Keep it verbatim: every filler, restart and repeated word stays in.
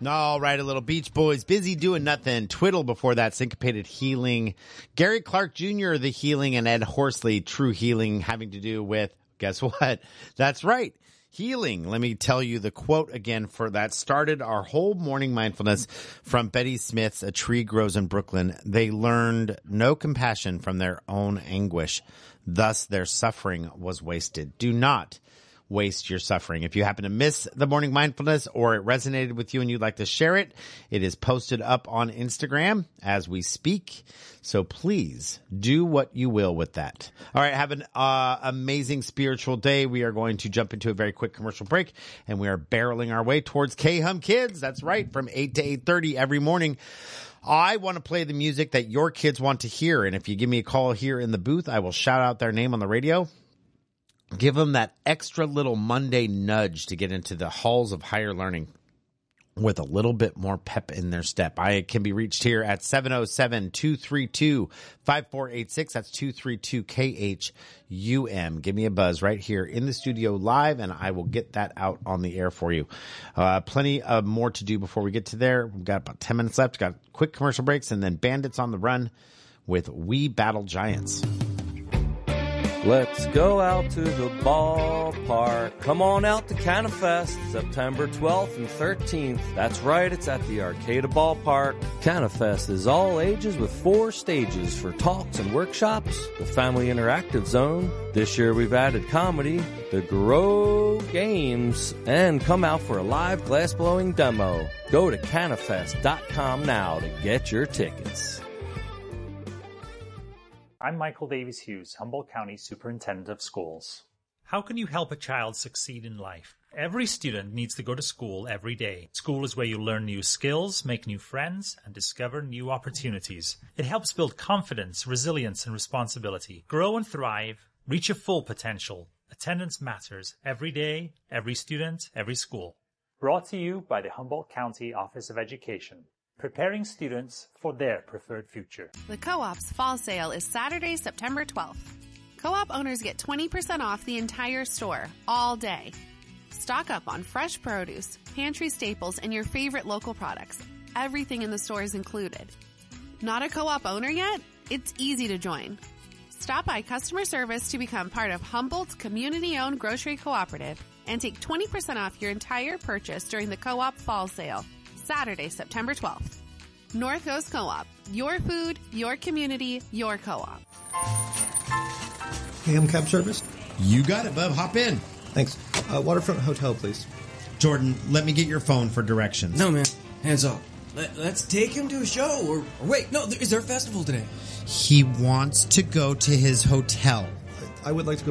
All right, a little Beach Boys, Busy Doing Nothing. Twiddle before that, Syncopated Healing. Gary Clark Junior, The Healing, and Ed Horsley, True Healing, having to do with, guess what? That's right, healing. Let me tell you the quote again for that started our whole morning mindfulness from Betty Smith's A Tree Grows in Brooklyn. They learned no compassion from their own anguish. Thus, their suffering was wasted. Do not waste your suffering. If you happen to miss the morning mindfulness or it resonated with you and you'd like to share it, it is posted up on Instagram as we speak. So please do what you will with that. All right. Have an uh, amazing spiritual day. We are going to jump into a very quick commercial break and we are barreling our way towards K-Hum Kids. That's right. From eight to eight thirty every morning. I want to play the music that your kids want to hear. And if you give me a call here in the booth, I will shout out their name on the radio. Give them that extra little Monday nudge to get into the halls of higher learning with a little bit more pep in their step. I can be reached here at seven oh seven, two three two, five four eight six. That's two three two K H U M. Give me a buzz right here in the studio live, and I will get that out on the air for you. Uh, plenty of more to do before we get to there. We've got about ten minutes left. Got quick commercial breaks, and then Bandits on the Run with We Battle Giants. Let's go out to the ballpark. Come on out to CanaFest, September twelfth and thirteenth. That's right, it's at the Arcata Ballpark. CanaFest is all ages with four stages for talks and workshops, the Family Interactive Zone. This year we've added comedy, the Grow Games, and come out for a live glass-blowing demo. Go to canafest dot com now to get your tickets. I'm Michael Davies Hughes, Humboldt County Superintendent of Schools. How can you help a child succeed in life? Every student needs to go to school every day. School is where you learn new skills, make new friends, and discover new opportunities. It helps build confidence, resilience, and responsibility. Grow and thrive. Reach your full potential. Attendance matters every day, every student, every school. Brought to you by the Humboldt County Office of Education. Preparing students for their preferred future. The Co-op's fall sale is Saturday, September twelfth. Co-op owners get twenty percent off the entire store, all day. Stock up on fresh produce, pantry staples, and your favorite local products. Everything in the store is included. Not a Co-op owner yet? It's easy to join. Stop by customer service to become part of Humboldt's community-owned grocery cooperative and take twenty percent off your entire purchase during the Co-op fall sale. Saturday, September twelfth. North Coast Co-op. Your food, your community, your co-op. K-Hum Cab Service? You got it, bub. Hop in. Thanks. Uh, Waterfront Hotel, please. Jordan, let me get your phone for directions. No, man. Hands off. Let, let's take him to a show. Or, or wait, no, is there a festival today? He wants to go to his hotel. I would like to go